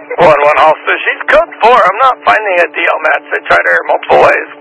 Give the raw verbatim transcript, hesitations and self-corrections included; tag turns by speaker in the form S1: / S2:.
S1: one one officer, she's code four. I'm not finding a D L match. I tried her multiple ways.